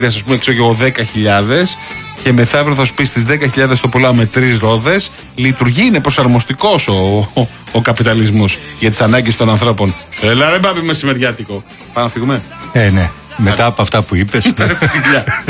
ας πούμε, ξέρω εγώ, 10.000 και μεθαύριο θα σου πει στις 10.000 το πουλάμε 3 ρόδες. Λειτουργεί, είναι προσαρμοστικός ο καπιταλισμός για τις ανάγκες των ανθρώπων. Έλα ρε μπάμπη μεσημεριάτικο. Πάμε να φύγουμε. Ναι. Μετά από αυτά που είπες.